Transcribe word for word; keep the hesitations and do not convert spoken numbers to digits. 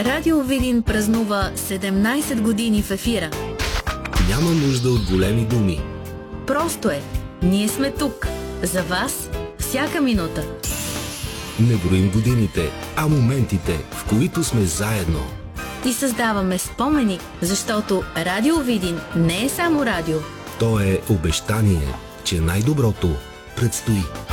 Радио Видин празнува седемнайсет години в ефира. Няма нужда от големи думи. Просто е. Ние сме тук. За вас всяка минута. Не броим годините, а моментите, в които сме заедно. И създаваме спомени, защото Радио Видин не е само радио. То е обещание, че най-доброто предстои.